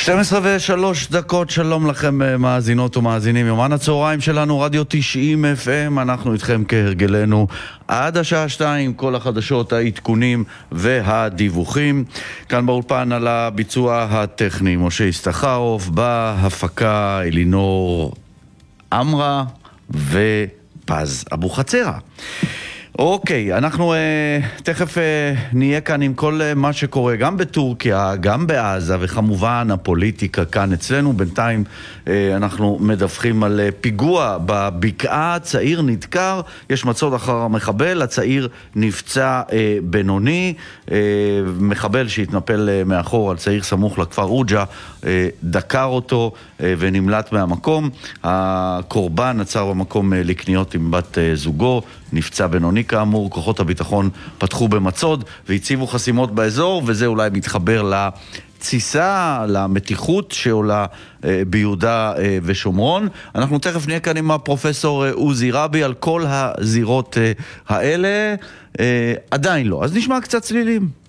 12:03, שלום לכם מאזינות ומאזינים. יומן הצהריים שלנו, רדיו 90 FM, אנחנו איתכם כהרגלנו עד השעה 2, כל החדשות, העדכונים והדיווחים. כאן באולפן על הביצוע הטכני, משה ישתחרוף, בהפקה אלינור אמרה ופז אבו חצרה. אוקיי, אנחנו תכף נהיה כאן עם כל מה שקורה, גם בטורקיה, גם בעזה, וכמובן הפוליטיקה כאן אצלנו. בינתיים אנחנו מדווחים על פיגוע בבקעה, צעיר נדקר, יש מצוד אחר המחבל, הצעיר נפצע בינוני, מחבל שהתנפל מאחור על צעיר סמוך לכפר אוג'ה, דקר אותו ונמלט מהמקום. הקורבן עצר במקום לקניות עם בת זוגו, נפצע בינוני כאמור. כוחות הביטחון פתחו במצוד והציבו חסימות באזור, וזה אולי מתחבר לתסיסה, למתיחות שעולה ביהודה ושומרון. אנחנו תכף נהיה כאן עם הפרופסור עוזי רבי על כל הזירות האלה. עדיין לא, אז נשמע קצת צלילים.